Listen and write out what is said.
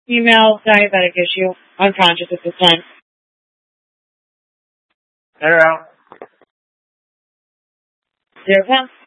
Female diabetic issue. Unconscious at this time. Let her out. 0 pounds.